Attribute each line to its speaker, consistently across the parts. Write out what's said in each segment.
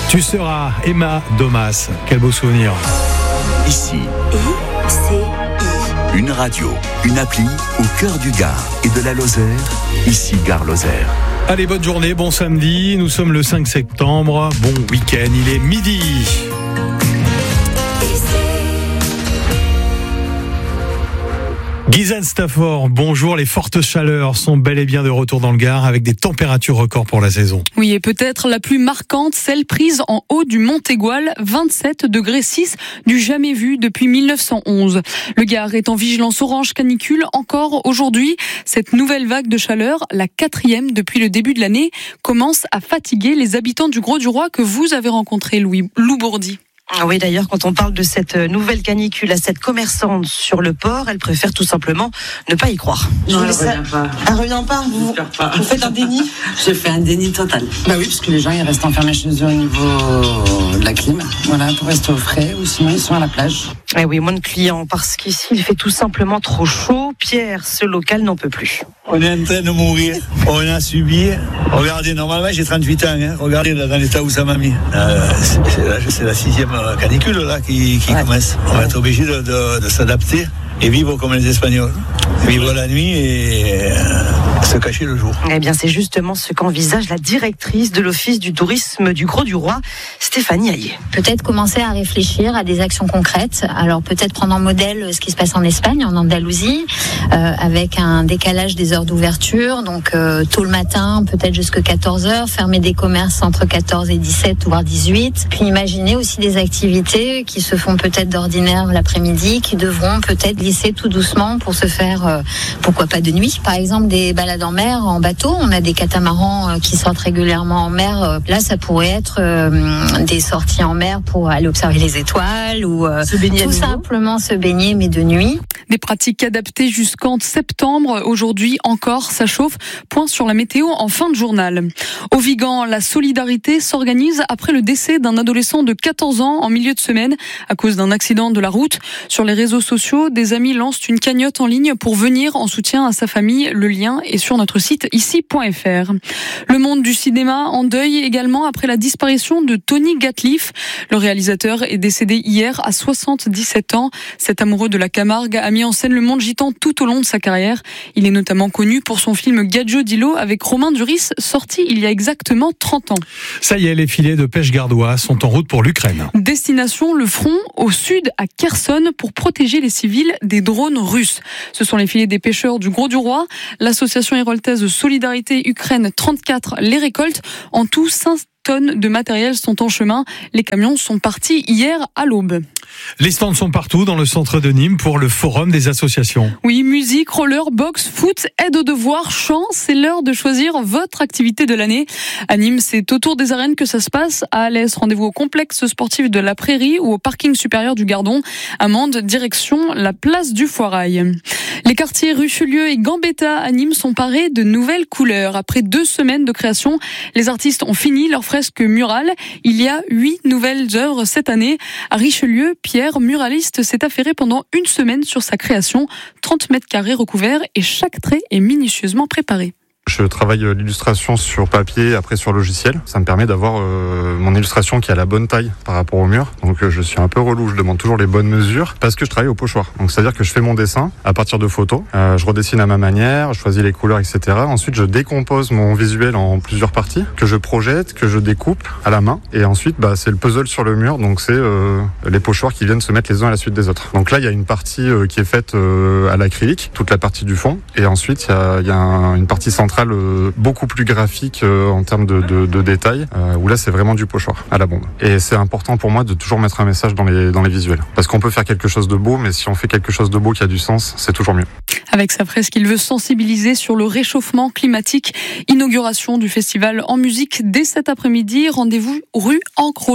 Speaker 1: Tu seras Emma Domas. Quel beau souvenir.
Speaker 2: Ici, une radio, une appli au cœur du Gard et de la Lozère. Ici, Gare Lozère.
Speaker 1: Allez, bonne journée, bon samedi. Nous sommes le 5 septembre. Bon week-end, il est midi. Guyzane Stafford, bonjour. Les fortes chaleurs sont bel et bien de retour dans le Gard avec des températures records pour la saison.
Speaker 3: Oui, et peut-être la plus marquante, celle prise en haut du Mont-Égual, 27,6 degrés, du jamais vu depuis 1911. Le Gard est en vigilance orange canicule encore aujourd'hui. Cette nouvelle vague de chaleur, la 4e depuis le début de l'année, commence à fatiguer les habitants du Grau-du-Roi que vous avez rencontrés, Lou Bourdi.
Speaker 4: Oui, d'ailleurs, quand on parle de cette nouvelle canicule à cette commerçante sur le port, elle préfère tout simplement ne pas y croire.
Speaker 5: Non, elle revient pas.
Speaker 4: Elle revient pas. Vous faites un déni?
Speaker 5: J'ai fait un déni total. Bah oui, parce que les gens, ils restent enfermés chez eux au niveau de la clim. Voilà, pour rester au frais, ou sinon ils sont à la plage.
Speaker 4: Eh oui, moins de clients, parce qu'ici, il fait tout simplement trop chaud. Pierre, ce local n'en peut plus.
Speaker 6: On est en train de mourir. On a subi. Regardez, normalement, j'ai 38 ans. Regardez là, dans l'état où ça m'a mis. C'est la 6e canicule là qui commence. On va être obligé de s'adapter et vivre comme les Espagnols. Vivre la nuit et se cacher le jour.
Speaker 4: Eh bien, c'est justement ce qu'envisage la directrice de l'Office du tourisme du Grau-du-Roi, Stéphanie Hayet.
Speaker 7: Peut-être commencer à réfléchir à des actions concrètes. Alors peut-être prendre en modèle ce qui se passe en Espagne, en Andalousie, avec un décalage des heures d'ouverture. Donc tôt le matin, peut-être jusqu'à 14h, fermer des commerces entre 14 et 17, voire 18. Puis imaginer aussi des activités qui se font peut-être d'ordinaire l'après-midi, qui devront peut-être glisser tout doucement pour se faire, pourquoi pas de nuit. Par exemple, des balades en mer, en bateau. On a des catamarans qui sortent régulièrement en mer. Là, ça pourrait être des sorties en mer pour aller observer les étoiles ou
Speaker 4: se baigner
Speaker 7: tout simplement se baigner, mais de nuit.
Speaker 3: Des pratiques adaptées jusqu'en septembre. Aujourd'hui encore, ça chauffe. Point sur la météo en fin de journal. Au Vigan, la solidarité s'organise après le décès d'un adolescent de 14 ans en milieu de semaine à cause d'un accident de la route. Sur les réseaux sociaux, des amis lancent une cagnotte en ligne pour venir en soutien à sa famille. Le lien est sur notre site ici.fr. Le monde du cinéma en deuil également après la disparition de Tony Gatliff. Le réalisateur est décédé hier à 77 ans. Cet amoureux de la Camargue a mis en scène le monde gitan tout au long de sa carrière. Il est notamment connu pour son film Gadjo Dilo avec Romain Duris, sorti il y a exactement 30 ans.
Speaker 1: Ça y est, les filets de pêche gardois sont en route pour l'Ukraine.
Speaker 3: Destination le front au sud à Kherson pour protéger les civils des drones russes. Ce sont les filets des pêcheurs du Grau-du-Roi. L'association héroltaise Solidarité Ukraine 34 les récolte. En tout, 5 tonnes de matériel sont en chemin. Les camions sont partis hier à l'aube.
Speaker 1: Les stands sont partout dans le centre de Nîmes pour le forum des associations.
Speaker 3: Oui, musique, roller, boxe, foot, aide aux devoirs, chant, c'est l'heure de choisir votre activité de l'année. À Nîmes, c'est autour des arènes que ça se passe. À Alès, rendez-vous au complexe sportif de la Prairie ou au parking supérieur du Gardon. À Mende, direction la place du Foirail. Les quartiers Richelieu et Gambetta à Nîmes sont parés de nouvelles couleurs. Après 2 semaines de création, les artistes ont fini leur fresque murale. Il y a 8 nouvelles œuvres cette année. À Richelieu, Pierre, muraliste, s'est affairé pendant 1 semaine sur sa création. 30 mètres carrés recouverts et chaque trait est minutieusement préparé.
Speaker 8: Je travaille l'illustration sur papier, après sur logiciel. Ça me permet d'avoir mon illustration qui a la bonne taille par rapport au mur. Donc je suis un peu relou, je demande toujours les bonnes mesures parce que je travaille au pochoir. Donc c'est-à-dire que je fais mon dessin à partir de photos. Je redessine à ma manière, je choisis les couleurs, etc. Ensuite je décompose mon visuel en plusieurs parties que je projette, que je découpe à la main. Et ensuite c'est le puzzle sur le mur. Donc c'est les pochoirs qui viennent se mettre les uns à la suite des autres. Donc là il y a une partie qui est faite à l'acrylique, toute la partie du fond. Et ensuite il y a une partie centrale beaucoup plus graphique en termes de détails, où là c'est vraiment du pochoir à la bombe. Et c'est important pour moi de toujours mettre un message dans les visuels. Parce qu'on peut faire quelque chose de beau, mais si on fait quelque chose de beau qui a du sens, c'est toujours mieux.
Speaker 3: Avec sa fresque, il veut sensibiliser sur le réchauffement climatique. Inauguration du festival en musique dès cet après-midi. Rendez-vous rue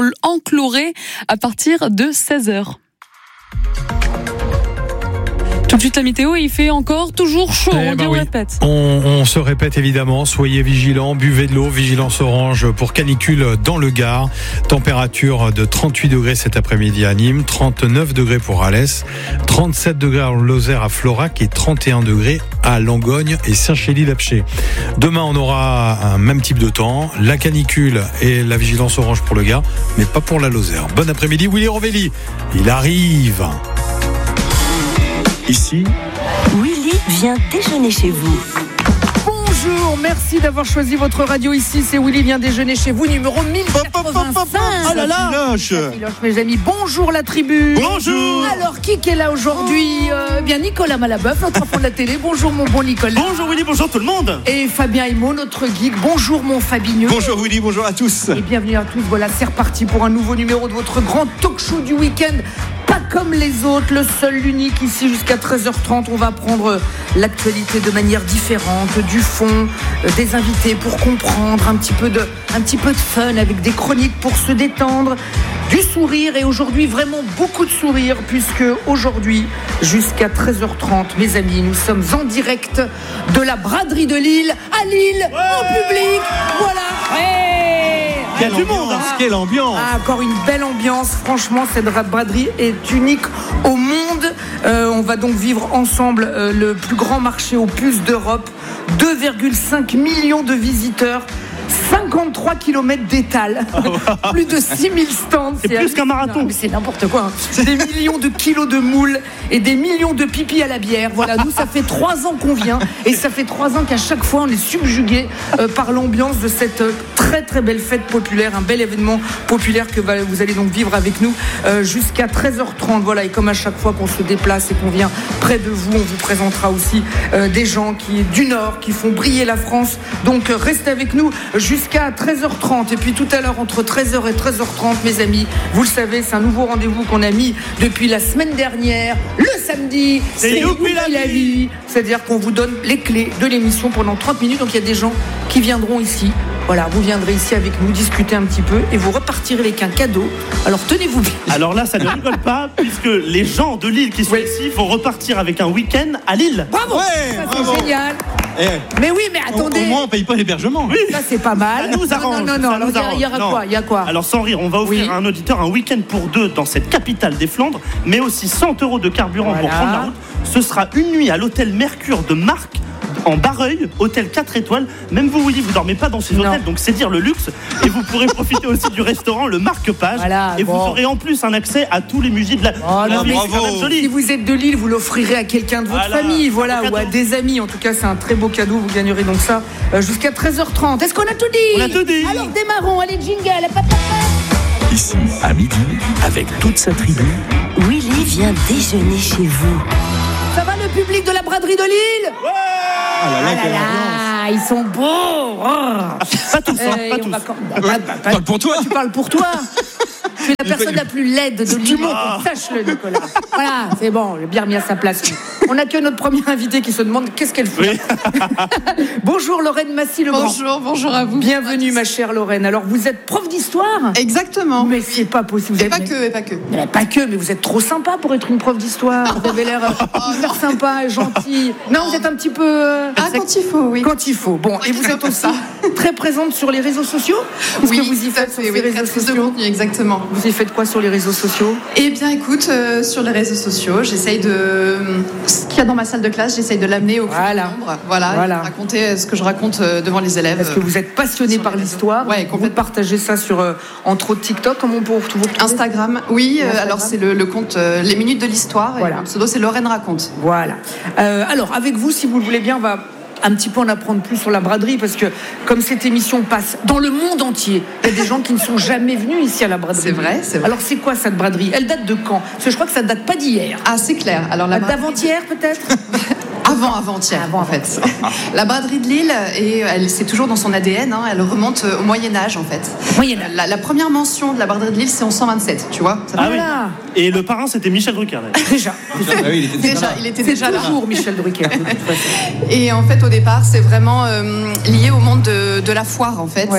Speaker 3: Encloré à partir de 16h. Tout de suite la météo, il fait encore toujours chaud, on répète.
Speaker 1: On se répète évidemment, soyez vigilants, buvez de l'eau, vigilance orange pour canicule dans le Gard. Température de 38 degrés cet après-midi à Nîmes, 39 degrés pour Alès, 37 degrés à Lozère à Florac et 31 degrés à Langogne et Saint-Chély-l'Apcher. Demain, on aura un même type de temps, la canicule et la vigilance orange pour le Gard, mais pas pour la Lozère. Bon après-midi, Willy Rovelli, il arrive.
Speaker 2: Ici,
Speaker 9: Willy vient déjeuner chez vous.
Speaker 10: Bonjour, merci d'avoir choisi votre radio ici. C'est Willy vient déjeuner chez vous, numéro 1085.
Speaker 11: Oh là là,
Speaker 10: mes amis, bonjour la tribu.
Speaker 11: Bonjour.
Speaker 10: Alors, qui est là aujourd'hui? Bien Nicolas Malabeuf, notre enfant de la télé. Bonjour mon bon Nicolas.
Speaker 11: Bonjour Willy, bonjour tout le monde.
Speaker 10: Et Fabien Himon, notre geek. Bonjour mon Fabineux.
Speaker 11: Bonjour Willy, bonjour à tous.
Speaker 10: Et bienvenue à tous. Voilà, c'est reparti pour un nouveau numéro de votre grand talk show du week-end. Pas comme les autres, le seul, l'unique ici jusqu'à 13h30. On va prendre l'actualité de manière différente, du fond, des invités pour comprendre, un petit peu de fun avec des chroniques pour se détendre, du sourire et aujourd'hui vraiment beaucoup de sourire puisque aujourd'hui jusqu'à 13h30 mes amis, nous sommes en direct de la braderie de Lille à Lille, en public. Voilà.
Speaker 11: Quelle ambiance.
Speaker 10: Encore une belle ambiance. Franchement, cette braderie est unique au monde. On va donc vivre ensemble le plus grand marché aux puces d'Europe. 2,5 millions de visiteurs. 53 km d'étal, plus de 6000 stands.
Speaker 11: C'est plus qu'un marathon.
Speaker 10: Mais c'est n'importe quoi. Des millions de kilos de moules et des millions de pipis à la bière. Voilà, nous, ça fait 3 ans qu'on vient et ça fait 3 ans qu'à chaque fois, on est subjugué par l'ambiance de cette très très belle fête populaire, un bel événement populaire que vous allez donc vivre avec nous jusqu'à 13h30. Voilà, et comme à chaque fois qu'on se déplace et qu'on vient près de vous, on vous présentera aussi des gens du Nord qui font briller la France. Donc, restez avec nous jusqu'à 13h30 et puis tout à l'heure entre 13h et 13h30 mes amis, vous le savez, c'est un nouveau rendez-vous qu'on a mis depuis la semaine dernière, le samedi,
Speaker 11: c'est Youpi la vie.
Speaker 10: C'est-à-dire qu'on vous donne les clés de l'émission pendant 30 minutes, donc il y a des gens qui viendront ici. Voilà, vous viendrez ici avec nous discuter un petit peu et vous repartirez avec un cadeau. Alors tenez-vous bien.
Speaker 11: Alors là, ça ne rigole pas puisque les gens de Lille qui sont ici vont repartir avec un week-end à Lille.
Speaker 10: Bravo, ça, c'est génial. Mais oui, mais attendez.
Speaker 11: Au moins, on paye pas l'hébergement. Oui.
Speaker 10: Ça, c'est pas mal.
Speaker 11: Ça nous arrange.
Speaker 10: Non. Il y a quoi?
Speaker 11: Alors, sans rire, on va offrir à un auditeur un week-end pour 2 dans cette capitale des Flandres, mais aussi 100 € de carburant pour prendre la route. Ce sera une nuit à l'hôtel Mercure de Marc, en Barreuil, hôtel 4 étoiles. Même vous, Willy, vous dormez pas dans ces hôtels, donc c'est dire le luxe. Et vous pourrez profiter aussi du restaurant Le Marque-Page. Vous aurez en plus un accès à tous les musées de la ville. C'est quand même joli.
Speaker 10: Si vous êtes de Lille, vous l'offrirez à quelqu'un de votre famille, ou à des amis. En tout cas, c'est un très beau cadeau. Vous gagnerez donc ça jusqu'à 13h30. Est-ce qu'on a tout dit?
Speaker 11: On a tout dit.
Speaker 10: Alors démarrons, allez jingle.
Speaker 2: ici à midi, avec toute sa tribu,
Speaker 9: Willy vient déjeuner chez vous.
Speaker 10: Ça va le public de la braderie de Lille? Ils sont beaux.
Speaker 11: Pas tous, pas tous.
Speaker 10: Parle pour toi. Tu parles pour toi. Tu es la personne la plus laide de Lille. Sache-le, Nicolas. Voilà, c'est bon, j'ai bien remis à sa place. On a que notre premier invité qui se demande qu'est-ce qu'elle fait. Bonjour Lorraine Massy-Legrand.
Speaker 12: Bonjour à vous.
Speaker 10: Bienvenue ma chère Lorraine. Alors vous êtes prof d'histoire?
Speaker 12: Exactement.
Speaker 10: Mais c'est pas possible.
Speaker 12: Pas que.
Speaker 10: Mais pas que, mais vous êtes trop sympa pour être une prof d'histoire. Vous avez l'air hyper sympa et gentil. Non, vous êtes un petit peu...
Speaker 12: quand il faut, oui.
Speaker 10: Quand il faut. Bon, et vous êtes aussi très présente sur les réseaux sociaux?
Speaker 12: Oui,
Speaker 10: que vous y faites sur les réseaux sociaux?
Speaker 12: Exactement.
Speaker 10: Vous y faites quoi sur les réseaux sociaux?
Speaker 12: Eh bien, écoute, sur les réseaux sociaux, j'essaye de... Ce qu'il y a dans ma salle de classe, j'essaye de l'amener au plus grand nombre. Voilà. Raconter ce que je raconte devant les élèves.
Speaker 10: Parce que vous êtes passionné par l'histoire.
Speaker 12: Ouais, complètement.
Speaker 10: Vous partagez ça sur, entre autres, TikTok. Comment on peut vous retrouver?
Speaker 12: Instagram, oui. Alors, c'est le compte Les Minutes de l'Histoire. Et le pseudo, c'est Lorraine Raconte.
Speaker 10: Voilà. Alors, avec vous, si vous le voulez bien, on va un petit peu en apprendre plus sur la braderie, parce que comme cette émission passe dans le monde entier, il y a des gens qui ne sont jamais venus ici à la braderie.
Speaker 12: C'est vrai.
Speaker 10: Alors c'est quoi cette braderie? Elle date de quand? Parce que je crois que ça ne date pas d'hier.
Speaker 12: Ah, c'est clair. Alors d'avant-hier
Speaker 10: peut-être.
Speaker 12: Avant-hier, en fait. La braderie de Lille, c'est toujours dans son ADN, elle remonte au Moyen-Âge, en fait. La première mention de la braderie de Lille, c'est en 127, tu vois.
Speaker 11: Oui. Et le parrain, c'était Michel Drucker.
Speaker 10: Déjà.
Speaker 12: Il était déjà là.
Speaker 10: C'est toujours Michel Drucker.
Speaker 12: Et en fait, au départ, c'est vraiment lié au monde de la foire, en fait.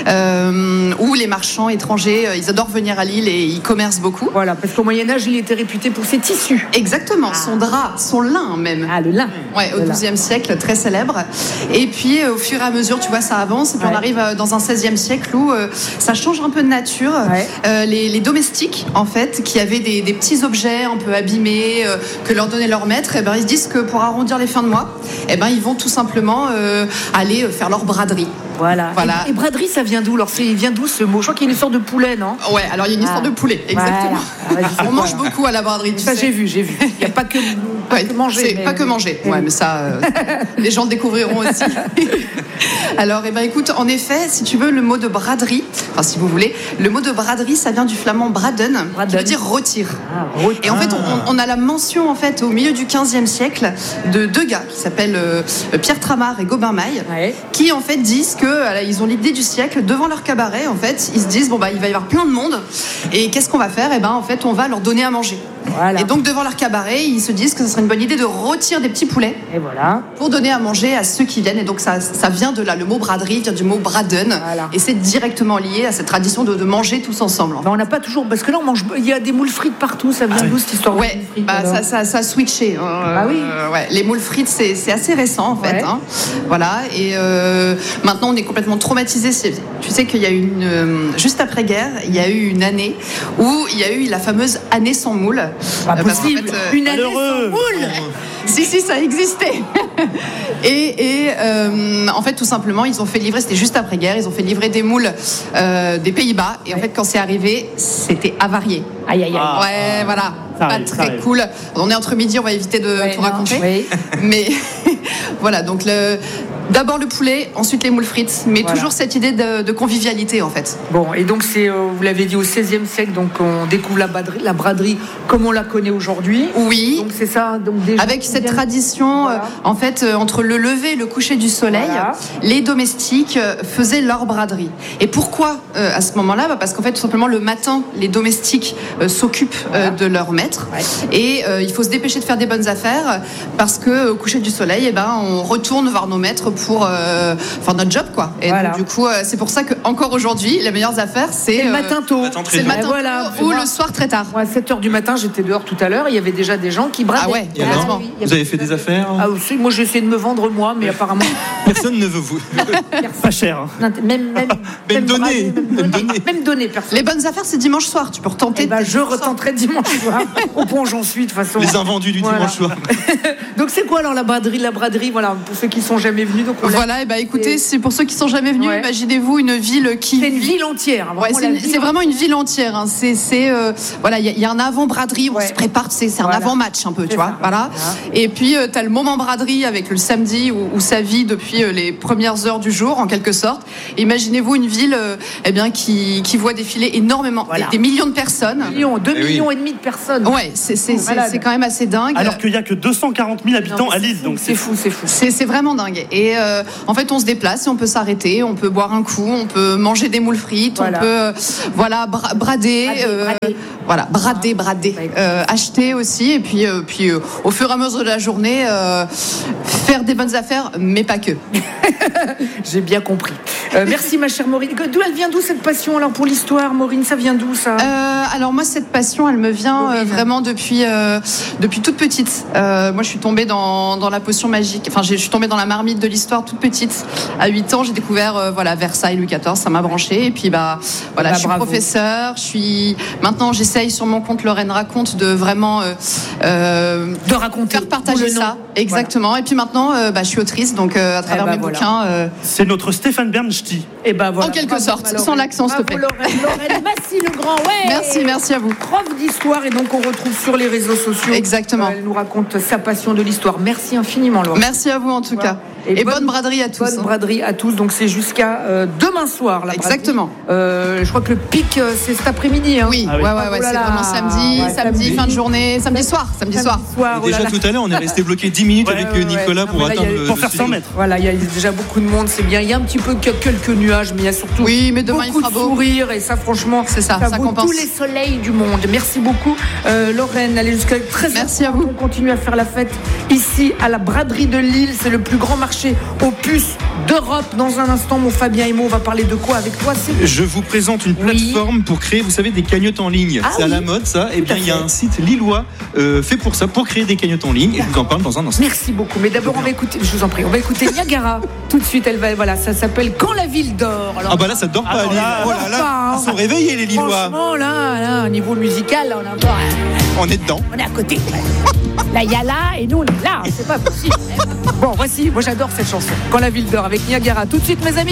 Speaker 12: Où les marchands étrangers, ils adorent venir à Lille et ils commercent beaucoup.
Speaker 10: Voilà, parce qu'au Moyen-Âge, il était réputé pour ses tissus.
Speaker 12: Exactement, son drap, son lin même.
Speaker 10: Le lin.
Speaker 12: Ouais, au XIIe siècle, très célèbre. Et puis, au fur et à mesure, tu vois, ça avance. Et puis, on arrive dans un XVIe siècle où ça change un peu de nature. Les domestiques, en fait, qui avaient des petits objets un peu abîmés que leur donnait leur maître, ils se disent que pour arrondir les fins de mois, ils vont tout simplement aller faire leur braderie.
Speaker 10: Voilà. Et braderie, ça vient d'où? Alors, il vient d'où ce mot? Je crois qu'il y a une histoire de poulet, non?
Speaker 12: Ouais, alors il y a une histoire de poulet, exactement. On mange beaucoup à la braderie, tu sais.
Speaker 10: J'ai vu. Il n'y a pas que manger.
Speaker 12: Pas que manger. Ouais, mais ça, les gens le découvriront aussi. Alors, écoute, en effet, si tu veux, le mot de braderie, si vous voulez, le mot de braderie, ça vient du flamand braden, qui veut dire retire. Et en fait, on a la mention, en fait, au milieu du XVe siècle, de deux gars qui s'appellent Pierre Tramart et Gobain Maille, qui, en fait, disent qu'ils ont l'idée du siècle devant leur cabaret. En fait, ils se disent il va y avoir plein de monde, et qu'est-ce qu'on va faire? En fait, on va leur donner à manger. Et donc, devant leur cabaret, ils se disent que ce serait une bonne idée de rôtir des petits poulets pour donner à manger à ceux qui viennent. Et donc, ça vient de là. Le mot braderie vient du mot braden, et c'est directement lié à cette tradition de manger tous ensemble.
Speaker 10: On n'a pas toujours, parce que là, il y a des moules frites partout. Ça vient d'où cette histoire?
Speaker 12: Ouais, ça a switché. Les moules frites, c'est assez récent, en fait. Voilà. Et maintenant, on est complètement traumatisé. Tu sais qu'il y a juste après-guerre, il y a eu une année où il y a eu la fameuse année sans moule.
Speaker 10: Pas possible. Une année sans moule.
Speaker 12: Si, ça existait. Et en fait, tout simplement, ils ont fait livrer, c'était juste après-guerre, ils ont fait livrer des moules des Pays-Bas. Et en fait, quand c'est arrivé, c'était avarié.
Speaker 10: Aïe.
Speaker 12: Ouais, voilà. Pas très cool. On est entre midi, on va éviter de tout raconter. Mais voilà, donc d'abord le poulet, ensuite les moules frites, mais toujours cette idée de convivialité, en fait.
Speaker 10: Bon, et donc c'est, vous l'avez dit, au XVIe siècle, donc on découvre la braderie comme on la connaît aujourd'hui.
Speaker 12: Oui.
Speaker 10: Donc c'est ça. Donc déjà,
Speaker 12: avec cette tradition, en fait, entre le lever et le coucher du soleil, les domestiques faisaient leur braderie. Et pourquoi à ce moment-là? Parce qu'en fait, tout simplement, le matin, les domestiques s'occupent de leur maître, et il faut se dépêcher de faire des bonnes affaires, parce que au coucher du soleil, on retourne voir nos maîtres pour faire notre job, quoi. Et donc, du coup, c'est pour ça qu'encore aujourd'hui, les meilleures affaires, c'est
Speaker 10: le matin tôt.
Speaker 12: C'est le matin tôt ou le soir très tard.
Speaker 10: À 7h du matin, j'étais dehors tout à l'heure, il y avait déjà des gens qui bradaient.
Speaker 13: Ah ouais, vous avez fait des affaires?
Speaker 10: Moi, j'ai essayé de me vendre, moi, mais apparemment...
Speaker 13: Personne ne veut vous.
Speaker 11: Pas cher.
Speaker 13: Même
Speaker 10: donner, personne.
Speaker 12: Les bonnes affaires, c'est dimanche soir. Tu peux retenter.
Speaker 10: Je retenterai dimanche soir. Au point j'en suis, de toute façon.
Speaker 13: Les invendus du dimanche soir.
Speaker 10: Donc, c'est quoi alors la braderie, voilà, pour ceux qui sont jamais venus. Donc
Speaker 12: écoutez, c'est pour ceux qui sont jamais venus. Imaginez-vous une ville qui.
Speaker 10: C'est une ville entière.
Speaker 12: C'est vraiment une ville entière. Il y a un avant braderie, on se prépare. C'est un avant match un peu, tu vois. Voilà. Et puis t'as le moment braderie avec le samedi où ça vit depuis les premières heures du jour, en quelque sorte. Imaginez-vous une ville, qui voit défiler énormément des millions de personnes.
Speaker 10: 2,5 millions de personnes.
Speaker 12: Ouais, c'est quand même assez dingue.
Speaker 11: Alors qu'il y a que 240 000 habitants à Lille, donc
Speaker 10: c'est fou.
Speaker 12: C'est vraiment dingue. Et en fait, on se déplace et on peut s'arrêter, on peut boire un coup, on peut manger des moules frites, on peut brader, acheter aussi, et puis au fur et à mesure de la journée, faire des bonnes affaires, mais pas que.
Speaker 10: J'ai bien compris. Merci ma chère Maureen. Elle vient d'où cette passion alors pour l'histoire, Maureen? Ça vient d'où ça?
Speaker 12: Alors moi, cette passion, elle me vient vraiment depuis toute petite. Moi, je suis tombée dans la potion magique. Enfin, je suis tombée dans la marmite de l'histoire toute petite. À 8 ans, j'ai découvert Versailles, Louis XIV, ça m'a branché. Et puis je suis professeure. Maintenant, j'essaye sur mon compte Lorraine Raconte de vraiment
Speaker 10: de raconter,
Speaker 12: faire partager ça. Exactement. Et puis maintenant, je suis autrice, donc à travers mes bouquins.
Speaker 11: C'est notre Stéphane Bernstein.
Speaker 10: Et ben voilà.
Speaker 12: En quelque sorte, sans l'accent, s'il te plaît.
Speaker 10: Lorraine Massy-Legrand, ouais.
Speaker 12: Merci à vous.
Speaker 10: Prof d'histoire, et donc on retrouve sur les réseaux sociaux.
Speaker 12: Exactement.
Speaker 10: Elle nous raconte sa passion de l'histoire. Merci infiniment, Lorraine.
Speaker 12: Merci à vous en tout cas. Et bonne braderie à tous.
Speaker 10: Bonne braderie à tous. Donc c'est jusqu'à demain soir. La
Speaker 12: Exactement.
Speaker 10: Je crois que le pic c'est cet après-midi. Hein.
Speaker 12: Oui, ouais, c'est vraiment samedi, fin de journée, samedi soir.
Speaker 13: Déjà tout à l'heure, on est resté bloqué 10 minutes avec Nicolas pour atteindre
Speaker 11: pour faire 100 mètres.
Speaker 10: Voilà, il y a déjà beaucoup de monde, c'est bien. Il y a un petit peu quelques nuages, mais il y a surtout
Speaker 12: mais demain,
Speaker 10: beaucoup de sourires. Et ça, franchement,
Speaker 12: ça
Speaker 10: vaut
Speaker 12: compense.
Speaker 10: tous les soleils du monde. Merci beaucoup, Lorraine. Allez jusqu'à 13h.
Speaker 12: Merci à vous.
Speaker 10: On continue à faire la fête ici à la braderie de Lille. C'est le plus grand marché aux puces d'Europe. Dans un instant, mon Fabien Emo, on va parler de quoi avec toi?
Speaker 13: Je vous présente une plateforme pour créer, vous savez, des cagnottes en ligne. C'est à la mode, ça. Et bien, il y a un site lillois fait pour ça, pour créer des cagnottes en ligne. Et je vous en parle dans un instant.
Speaker 10: Merci beaucoup. Mais d'abord, on va écouter, je vous en prie, on va écouter Niagara. Tout de suite, ça s'appelle Quand la ville dort. Alors,
Speaker 13: là, ça dort pas à Lille. Ils sont réveillés, les Lillois.
Speaker 10: Franchement, là, au niveau musical, là,
Speaker 13: on est dedans.
Speaker 10: On est à côté. Là, il y a là, et nous, on est là. C'est pas possible. Bon, voici, moi j'adore cette chanson. Quand la ville dort, avec Niagara. Tout de suite, mes amis.